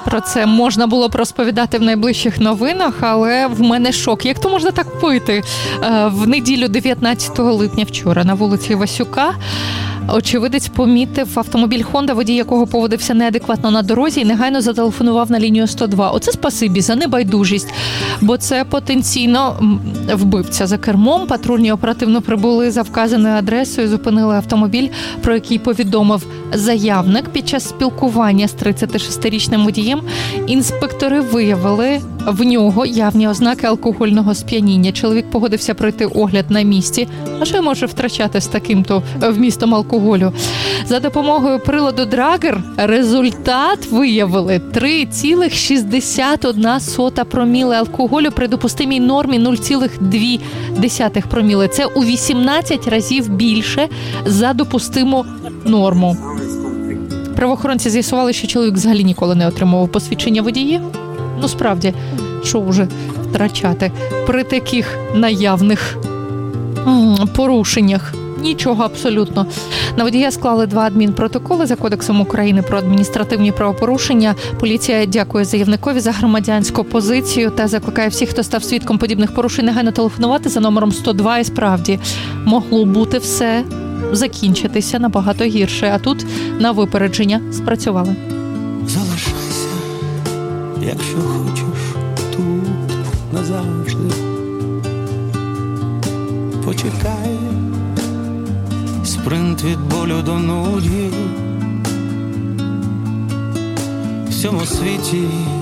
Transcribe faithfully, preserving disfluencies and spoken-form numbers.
Про це можна було б розповідати в найближчих новинах, але в мене шок. Як то можна так пити? В неділю дев'ятнадцятого липня вчора на вулиці Васюка очевидець помітив автомобіль Honda, водій якого поводився неадекватно на дорозі і негайно зателефонував на лінію сто два. Оце спасибі за небайдужість, бо це потенційно вбивця за кермом. Патрульні оперативно прибули за вказаною адресою, зупинили автомобіль, про який повідомив заявник. Під час спілкування з тридцятишестирічним водієм інспектори виявили в нього явні ознаки алкогольного сп'яніння. Чоловік погодився пройти огляд на місці. А що може втрачати з таким-то вмістом алкоголю? За допомогою приладу Драгер результат виявили три цілих шістдесят одна сота проміли алкоголю при допустимій нормі нуль цілих дві десятих проміли. Це у вісімнадцять разів більше за допустиму норму. Правоохоронці з'ясували, що чоловік взагалі ніколи не отримував посвідчення водія. Ну, справді, що вже втрачати при таких наявних м- порушеннях? Нічого абсолютно. На водія склали два адмінпротоколи за Кодексом України про адміністративні правопорушення. Поліція дякує заявникові за громадянську позицію та закликає всіх, хто став свідком подібних порушень, негайно телефонувати за номером сто два. І справді, могло бути все закінчитися набагато гірше. А тут на випередження спрацювали. Залишайся, якщо хочеш, тут назавжди. Почекай, спринт від болю до нудьги. В цьому світі